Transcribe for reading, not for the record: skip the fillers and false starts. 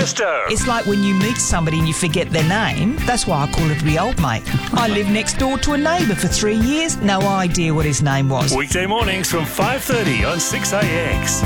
Manchester. It's like when you meet somebody and you forget their name. That's why I call everybody old mate. I lived next door to a neighbour for 3 years. No idea what his name was. Weekday mornings from 5:30 on 6AX.